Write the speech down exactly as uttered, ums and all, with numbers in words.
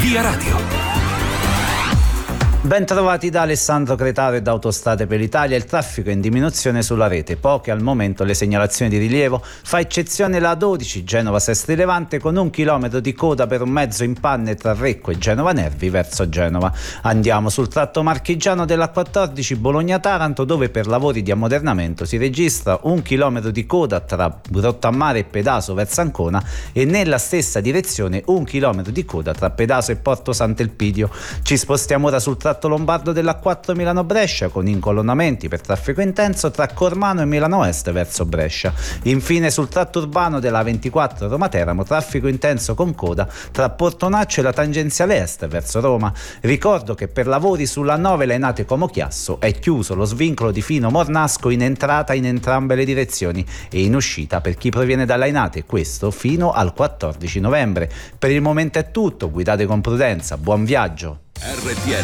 Via Radio. Ben trovati da Alessandro Cretaro e da Autostrade per l'Italia. Il traffico è in diminuzione sulla rete, poche al momento le segnalazioni di rilievo, fa eccezione la dodici Genova-Sestri Levante con un chilometro di coda per un mezzo in panne tra Recco e Genova Nervi verso Genova. Andiamo sul tratto marchigiano della quattordici Bologna-Taranto, dove per lavori di ammodernamento si registra un chilometro di coda tra Rottammare e Pedaso verso Ancona e nella stessa direzione un chilometro di coda tra Pedaso e Porto Sant'Elpidio. Ci spostiamo ora sul tratto lombardo della quattro Milano-Brescia con incolonnamenti per traffico intenso tra Cormano e Milano Est verso Brescia. Infine sul tratto urbano della ventiquattro Roma-Teramo traffico intenso con coda tra Portonaccio e la tangenziale est verso Roma. Ricordo che per lavori sulla nove Lainate Como Chiasso è chiuso lo svincolo di Fino Mornasco in entrata in entrambe le direzioni e in uscita per chi proviene da Lainate, questo fino al quattordici novembre. Per il momento è tutto, guidate con prudenza, buon viaggio. R T L